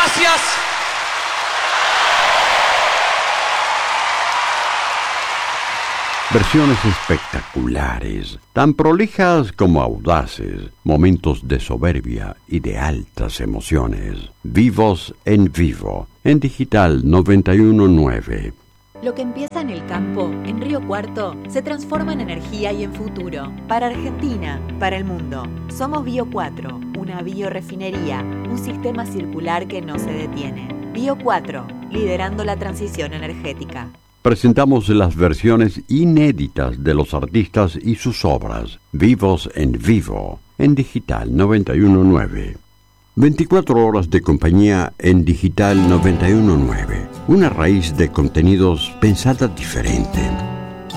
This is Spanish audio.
gracias. Versiones espectaculares, tan prolijas como audaces, momentos de soberbia y de altas emociones. Vivos en Vivo, en Digital 919. Lo que empieza en el campo, en Río Cuarto, se transforma en energía y en futuro. Para Argentina, para el mundo. Somos Bio 4, una biorefinería, un sistema circular que no se detiene. Bio 4, liderando la transición energética. Presentamos las versiones inéditas de los artistas y sus obras, Vivos en Vivo, en Digital 919. 24 horas de compañía en Digital 919. Una raíz de contenidos pensada diferente.